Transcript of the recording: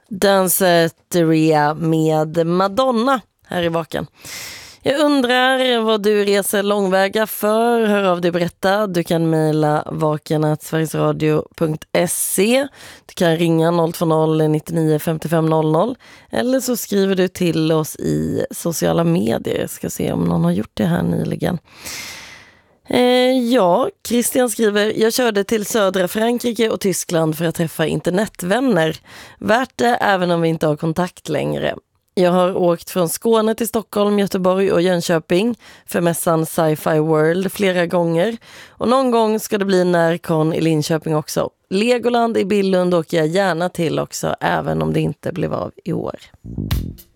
Danceteria med Madonna här i Vaken. Jag undrar vad du reser långväga för. Hör av dig och berätta. Du kan mejla vaken@sverigesradio.se. Du kan ringa 020 99 55 00. Eller så skriver du till oss i sociala medier. Jag ska se om någon har gjort det här nyligen. Ja, Christian skriver: jag körde till södra Frankrike och Tyskland för att träffa internetvänner. Värt det även om vi inte har kontakt längre. Jag har åkt från Skåne till Stockholm, Göteborg och Jönköping för mässan Sci-Fi World flera gånger. Och någon gång ska det bli Närcon i Linköping också. Legoland i Billund åker jag gärna till också, även om det inte blev av i år.